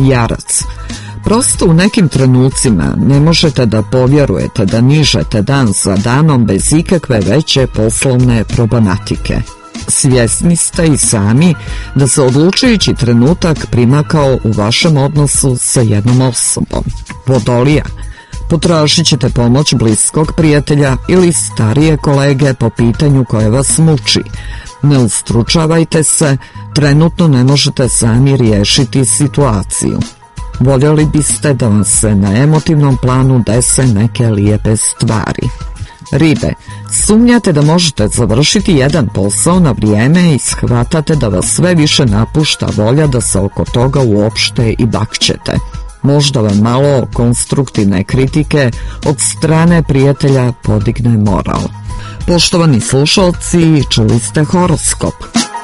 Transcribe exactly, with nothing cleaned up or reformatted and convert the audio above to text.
Jarac. Prosto u nekim trenucima ne možete da povjerujete da nižete dan za danom bez ikakve veće poslovne problematike. Svjesni ste i sami da se odlučujući trenutak primakao u vašem odnosu sa jednom osobom. Vodolija. Potražit ćete pomoć bliskog prijatelja ili starije kolege po pitanju koje vas muči. Ne ustručavajte se, trenutno ne možete sami riješiti situaciju. Voljeli biste da vam se na emotivnom planu dese neke lijepe stvari. Ribe, sumnjate da možete završiti jedan posao na vrijeme i shvatate da vas sve više napušta volja da se oko toga uopšte i bakćete. Možda vam malo konstruktivne kritike od strane prijatelja podigne moral. Poštovani slušalci, čuli ste horoskop.